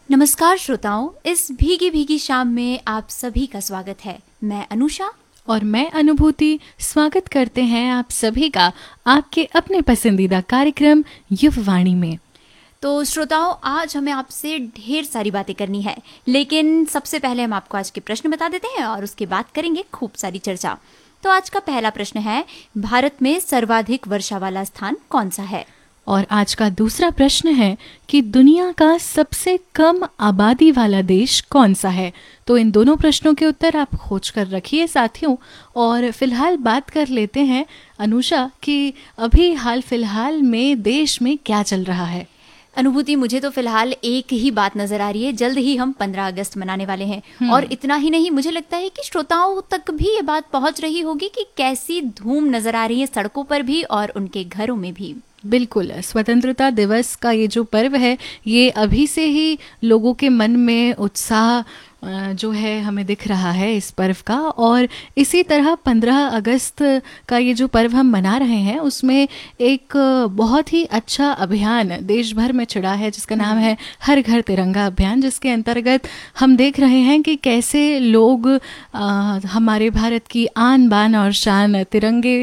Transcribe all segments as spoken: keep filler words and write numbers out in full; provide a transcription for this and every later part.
नमस्कार श्रोताओं, इस भीगी भीगी शाम में आप सभी का स्वागत है। मैं अनुषा और मैं अनुभूति स्वागत करते हैं आप सभी का आपके अपने पसंदीदा कार्यक्रम युववाणी में। तो श्रोताओं, आज हमें आपसे ढेर सारी बातें करनी है, लेकिन सबसे पहले हम आपको आज के प्रश्न बता देते हैं और उसके बाद करेंगे खूब सारी चर्चा। तो आज का पहला प्रश्न है, भारत में सर्वाधिक वर्षा वाला स्थान कौन सा है? और आज का दूसरा प्रश्न है कि दुनिया का सबसे कम आबादी वाला देश कौन सा है। तो इन दोनों प्रश्नों के उत्तर आप खोज कर रखिए साथियों। और फिलहाल बात कर लेते हैं अनुषा कि अभी हाल फिलहाल में देश में क्या चल रहा है। अनुभूति, मुझे तो फिलहाल एक ही बात नजर आ रही है, जल्द ही हम पंद्रह अगस्त मनाने वाले हैं और इतना ही नहीं, मुझे लगता है कि श्रोताओं तक भी ये बात पहुंच रही होगी कि कैसी धूम नजर आ रही है सड़कों पर भी और उनके घरों में भी। बिल्कुल, स्वतंत्रता दिवस का ये जो पर्व है ये अभी से ही लोगों के मन में उत्साह जो है हमें दिख रहा है इस पर्व का। और इसी तरह पंद्रह अगस्त का ये जो पर्व हम मना रहे हैं उसमें एक बहुत ही अच्छा अभियान देश भर में छिड़ा है जिसका नाम है हर घर तिरंगा अभियान, जिसके अंतर्गत हम देख रहे हैं कि कैसे लोग आ, हमारे भारत की आन बान और शान तिरंगे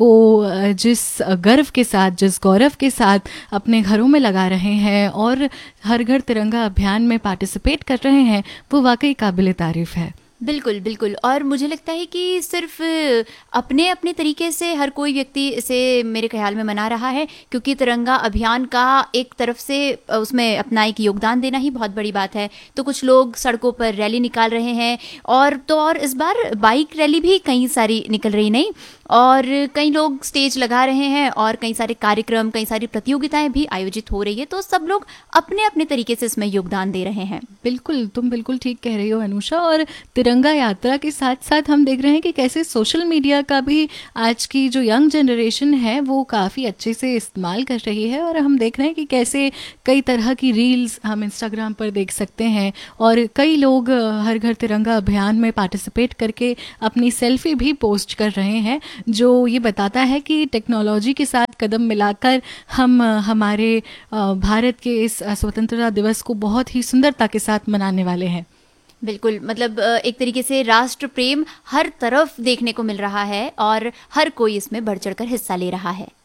को जिस गर्व के साथ, जिस गौरव के साथ अपने घरों में लगा रहे हैं और हर घर तिरंगा अभियान में पार्टिसिपेट कर रहे हैं, वो वाकई काबिल तारीफ है। बिल्कुल बिल्कुल। और मुझे लगता है कि सिर्फ अपने अपने तरीके से हर कोई व्यक्ति इसे मेरे ख्याल में मना रहा है, क्योंकि तिरंगा अभियान का एक तरफ से उसमें अपना एक योगदान देना ही बहुत बड़ी बात है। तो कुछ लोग सड़कों पर रैली निकाल रहे हैं और तो और इस बार बाइक रैली भी कई सारी निकल रही, नहीं, और कई लोग स्टेज लगा रहे हैं और कई सारे कार्यक्रम, कई सारी प्रतियोगिताएं भी आयोजित हो रही है। तो सब लोग अपने अपने तरीके से इसमें योगदान दे रहे हैं। बिल्कुल, तुम बिल्कुल ठीक कह रही हो अनुषा। और तिरंगा यात्रा के साथ साथ हम देख रहे हैं कि कैसे सोशल मीडिया का भी आज की जो यंग जनरेशन है वो काफ़ी अच्छे से इस्तेमाल कर रही है। और हम देख रहे हैं कि कैसे कई तरह की रील्स हम इंस्टाग्राम पर देख सकते हैं और कई लोग हर घर तिरंगा अभियान में पार्टिसिपेट करके अपनी सेल्फी भी पोस्ट कर रहे हैं, जो ये बताता है कि टेक्नोलॉजी के साथ कदम मिलाकर हम हमारे भारत के इस स्वतंत्रता दिवस को बहुत ही सुंदरता के साथ मनाने वाले हैं। बिल्कुल, मतलब एक तरीके से राष्ट्र प्रेम हर तरफ देखने को मिल रहा है और हर कोई इसमें बढ़ चढ़कर हिस्सा ले रहा है।